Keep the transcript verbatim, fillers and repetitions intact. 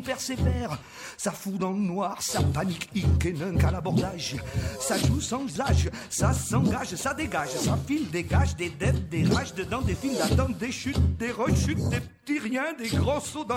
persévère. Ça fout dans le noir, ça panique, hic et nunk à l'abordage. Ça joue sans âge, ça s'engage, ça dégage, ça file, dégage des dettes, des rages dedans, des files d'attente, des chutes, des rechutes, des petits riens, des gros sauts dans